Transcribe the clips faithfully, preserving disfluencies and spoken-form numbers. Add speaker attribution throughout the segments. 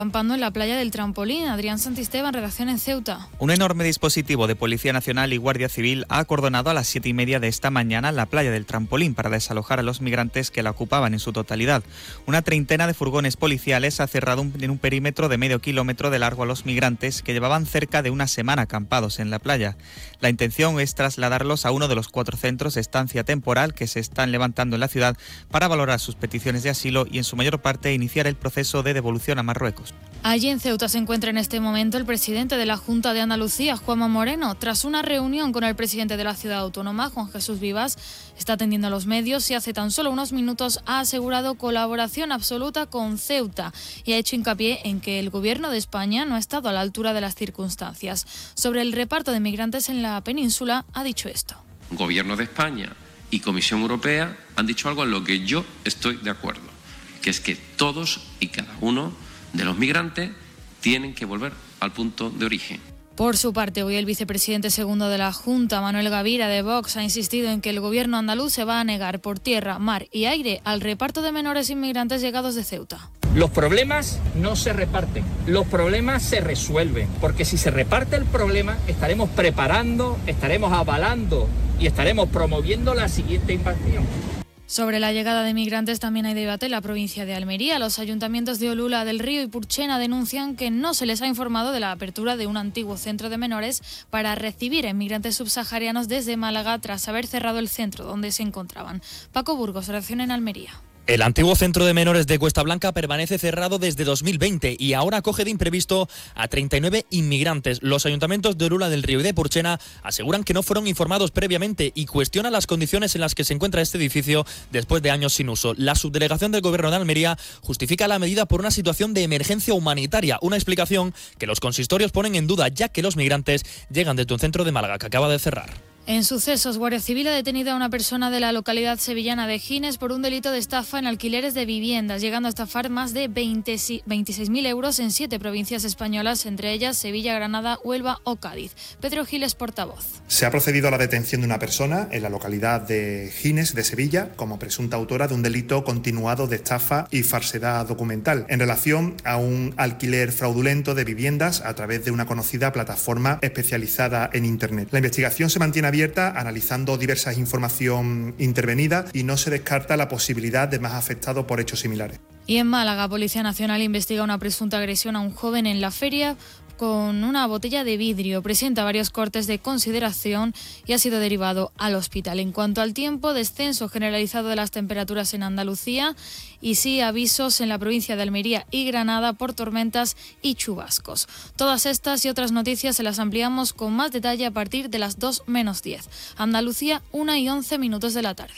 Speaker 1: acampando en la playa del Trampolín. Adrián Santisteban, redacción en Ceuta.
Speaker 2: Un enorme dispositivo de Policía Nacional y Guardia Civil ha acordonado a las siete y media de esta mañana la playa del Trampolín para desalojar a los migrantes que la ocupaban en su totalidad. Una treintena de furgones policiales ha cerrado un, en un perímetro de medio kilómetro de largo a los migrantes que llevaban cerca de una semana acampados en la playa. La intención es trasladarlos a uno de los cuatro centros de estancia temporal que se están levantando en la ciudad para valorar sus peticiones de asilo y en su mayor parte iniciar el proceso de devolución a Marruecos.
Speaker 1: Allí en Ceuta se encuentra en este momento el presidente de la Junta de Andalucía, Juanma Moreno. Tras una reunión con el presidente de la ciudad autónoma, Juan Jesús Vivas, está atendiendo a los medios y hace tan solo unos minutos ha asegurado colaboración absoluta con Ceuta y ha hecho hincapié en que el gobierno de España no ha estado a la altura de las circunstancias. Sobre el reparto de migrantes en la península, ha dicho esto.
Speaker 3: Gobierno de España y Comisión Europea han dicho algo en lo que yo estoy de acuerdo, que es que todos y cada uno de los migrantes tienen que volver al punto de origen.
Speaker 1: Por su parte, hoy el vicepresidente segundo de la Junta, Manuel Gavira, de Vox, ha insistido en que el gobierno andaluz se va a negar por tierra, mar y aire al reparto de menores inmigrantes llegados de Ceuta.
Speaker 4: Los problemas no se reparten, los problemas se resuelven, porque si se reparte el problema estaremos preparando, estaremos avalando y estaremos promoviendo la siguiente invasión.
Speaker 1: Sobre la llegada de migrantes también hay debate en la provincia de Almería. Los ayuntamientos de Olula del Río y Purchena denuncian que no se les ha informado de la apertura de un antiguo centro de menores para recibir a inmigrantes subsaharianos desde Málaga tras haber cerrado el centro donde se encontraban. Paco Burgos, redacción en Almería.
Speaker 5: El antiguo centro de menores de Cuesta Blanca permanece cerrado desde dos mil veinte y ahora acoge de imprevisto a treinta y nueve inmigrantes. Los ayuntamientos de Olula del Río y de Purchena aseguran que no fueron informados previamente y cuestionan las condiciones en las que se encuentra este edificio después de años sin uso. La subdelegación del Gobierno de Almería justifica la medida por una situación de emergencia humanitaria, una explicación que los consistorios ponen en duda, ya que los migrantes llegan desde un centro de Málaga que acaba de cerrar.
Speaker 1: En sucesos, Guardia Civil ha detenido a una persona de la localidad sevillana de Gines por un delito de estafa en alquileres de viviendas, llegando a estafar más de veintiséis mil euros en siete provincias españolas, entre ellas Sevilla, Granada, Huelva o Cádiz. Pedro Giles, portavoz.
Speaker 6: Se ha procedido a la detención de una persona en la localidad de Gines, de Sevilla, como presunta autora de un delito continuado de estafa y falsedad documental, en relación a un alquiler fraudulento de viviendas a través de una conocida plataforma especializada en Internet. La investigación se mantiene abierta, analizando diversas información intervenida y no se descarta la posibilidad de más afectados por hechos similares.
Speaker 1: Y en Málaga, Policía Nacional investiga una presunta agresión a un joven en la feria con una botella de vidrio. Presenta varios cortes de consideración y ha sido derivado al hospital. En cuanto al tiempo, descenso generalizado de las temperaturas en Andalucía y sí avisos en la provincia de Almería y Granada por tormentas y chubascos. Todas estas y otras noticias se las ampliamos con más detalle a partir de las dos menos diez. Andalucía, una y once minutos de la tarde.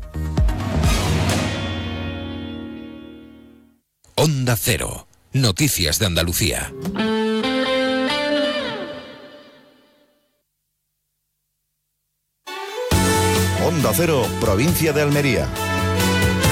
Speaker 7: Onda Cero. Noticias de Andalucía.
Speaker 8: Onda Cero, provincia de Almería.